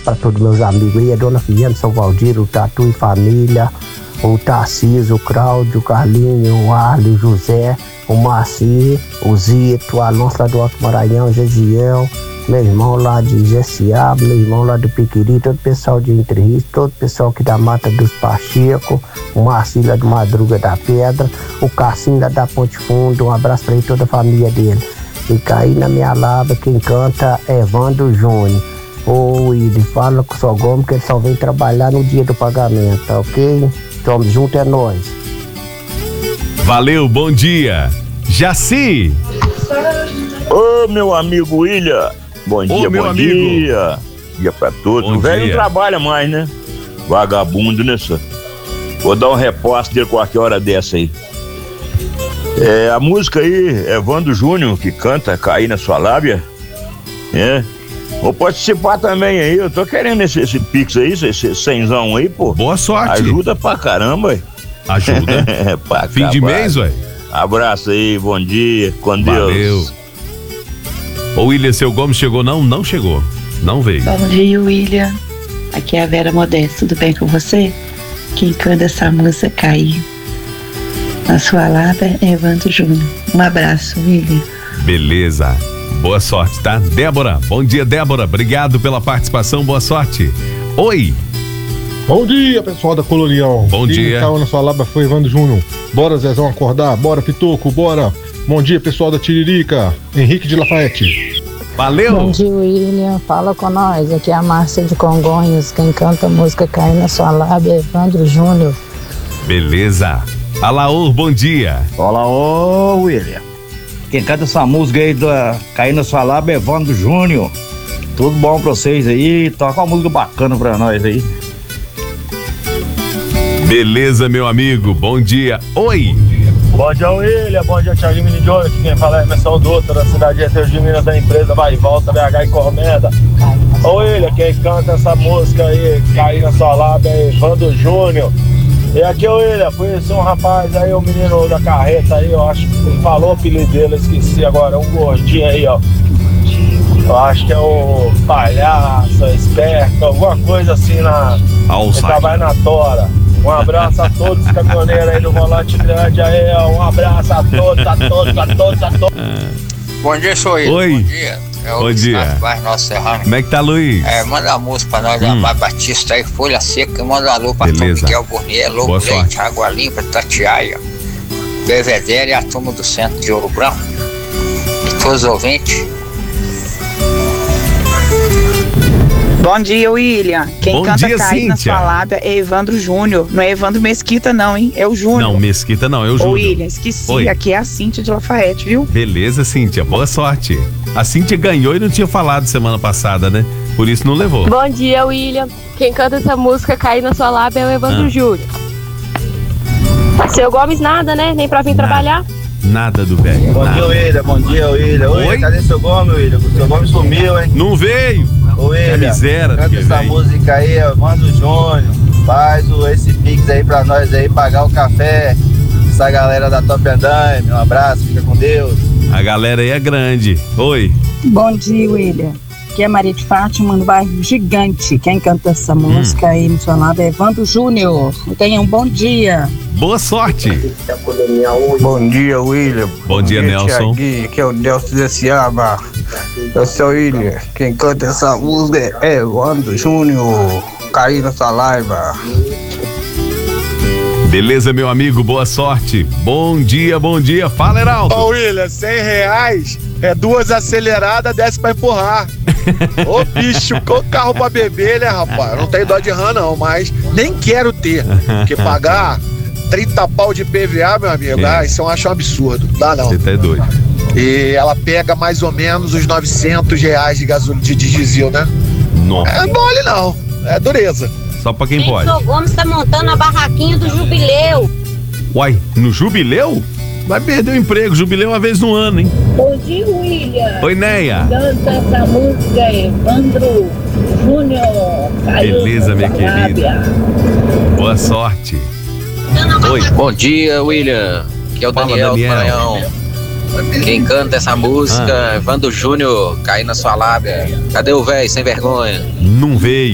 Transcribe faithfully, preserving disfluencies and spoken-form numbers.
para todos meus amigos aí, a dona Fiana, São Valdir, o Tatu e família, o Tarcísio, o Cláudio, o Carlinho, o Arlio, o José, o Marci, o Zito, o Alonso lá do Alto Maranhão, o Gesiel, meu irmão lá de Jessiaba, meu irmão lá do Piquiri, todo o pessoal de Entre Rios, todo o pessoal aqui da Mata dos Pacheco, o Marci lá do Madruga da Pedra, o Cassim lá da Ponte Fundo, um abraço para toda a família dele. E cair na minha lava, quem canta é Evandro Júnior. Ô, ele fala com o seu Gomes que ele só vem trabalhar no dia do pagamento, tá ok? Tamo junto, é nóis. Valeu, bom dia. Jaci. Ô, meu amigo William. Bom dia, Ô, meu bom amigo. dia. Dia pra todos. Bom O velho não dia. trabalha mais, né? Vagabundo, né, senhor? Vou dar um repórter dele qualquer hora dessa aí. É, a música aí, Evandro Júnior, que canta Cair na Sua Lábia. É. Vou participar também aí. Eu tô querendo esse, esse pix aí, esse, esse cenzão aí, pô. Boa sorte. Ajuda pra caramba, ué. Ajuda. É, pra Fim de acabar. mês, ué. Abraço aí, bom dia. Com Valeu. Deus. Ô, William, seu Gomes chegou? Não, não chegou. Não veio. Bom dia, William. Aqui é a Vera Modesto, tudo bem com você? Quem canta essa música Cair na Sua Lábia é Evandro Júnior. Um abraço, William. Beleza. Boa sorte, tá? Débora. Bom dia, Débora. Obrigado pela participação. Boa sorte. Oi. Bom dia, pessoal da Colonial. Bom Quem dia. caiu na sua lábia foi Evandro Júnior. Bora, Zezão, acordar. Bora, Pitoco, bora. Bom dia, pessoal da Tiririca. Henrique de Lafayette. Valeu. Bom dia, William. Fala com nós. Aqui é a Márcia de Congonhas. Quem canta a música Cair na Sua Lábia é Evandro Júnior. Beleza. Alaor, bom dia. Olá, ô William. Quem canta essa música aí da Cair na Sua Lábia é Evandro Júnior. Tudo bom pra vocês aí? Toca uma música bacana pra nós aí. Beleza, meu amigo. Bom dia. Oi. Bom dia, William. Bom dia, Thiago Minidione. Aqui quem fala é Emerson Doutor, da cidade de Eteus de Minas, da empresa Vai e Volta, B H e Cormenda. Ô, William, quem canta essa música aí, Cair na Sua Lábia, é Evandro Júnior. E aqui, ô, William, conheci um rapaz aí, o um menino da carreta aí, eu acho que ele falou o apelido dele, eu esqueci agora, um gordinho aí, ó. Eu acho que é o palhaço, esperto, alguma coisa assim na. Ele trabalha na Tora. Um abraço a todos os caminhoneiros aí do Volante Grande aí, ó. Um abraço a todos, a todos, a todos, a todos. Bom dia, sou eu. Oi. Bom dia. É o Bom Luiz dia. Carlos Bairro Nosso Serrano. Como é que tá, Luiz? É, manda a música pra nós, Hum. Amar Batista aí, Folha Seca, manda um alô pra Tom Beleza. Miguel Burnier, Lobo Boa Leite, sorte. Água Limpa, Tatiaia, Belvedere e a turma do centro de Ouro Branco. E todos os ouvintes. Bom dia, William. Quem Bom canta dia, Cair na Cíntia. Sua Lábia é Evandro Júnior. Não é Evandro Mesquita, não, hein? É o Júnior. Não, Mesquita não, é o Ô, Júnior. William, esqueci. Oi. Aqui é a Cíntia de Lafayette, viu? Beleza, Cíntia. Boa sorte. A Cíntia ganhou e não tinha falado semana passada, né? Por isso não levou. Bom dia, William. Quem canta essa música Cair na Sua Lábia é o Evandro Ah. Júnior. Seu Gomes nada, né? Nem pra vir Nada. trabalhar. Nada do velho. Bom dia, Nada. William. Bom dia, William. Oi, Oi? cadê seu Gomes, William? O seu Gomes sumiu, hein? Não veio. Ô, Que William, miséria canta que essa veio. música aí, Evandro Júnior. Faz o, esse pix aí pra nós aí, pagar o café. Essa galera da Top Andaime. Um abraço, fica com Deus. A galera aí é grande. Oi. Bom dia, William. Aqui é Maria de Fátima, no bairro Gigante. Quem canta essa música aí no seu lado é Evandro Júnior. Tenha um bom dia. Boa sorte. Bom dia, William. Bom dia, Nelson. Tiaguinho. Aqui é o Nelson Jessiaba. Eu sou o William. Quem canta essa música é Evandro Júnior. Cair na Sua Lábia. Beleza, meu amigo, boa sorte. Bom dia, bom dia. Fala, Heraldo. Ô, William, cem reais é duas aceleradas, desce pra empurrar. Ô, bicho, o carro pra beber, né, rapaz? Eu não tenho dó de rã, não, mas nem quero ter. Porque pagar trinta pau de P V A, meu amigo, É. ah, isso eu acho um absurdo. Dá não. Você tá doido. E ela pega mais ou menos os novecentos reais de gasolina de diesel, né? Nossa. É mole não, é dureza. Só pra quem pode. Emerson Gomes tá montando a barraquinha do Jubileu. Uai, no Jubileu? Vai perder o emprego. Jubileu uma vez no ano, hein? Bom dia, William. Oi, Neia. Canta essa música, Evandro Júnior. Beleza, minha querida. Boa sorte. Oi. Bom dia, William. Aqui é o Fala, Daniel, Daniel. do Maranhão. Quem canta essa música, Ah. Evandro Júnior, Cair na Sua Lábia. Cadê o velho sem vergonha? Não veio.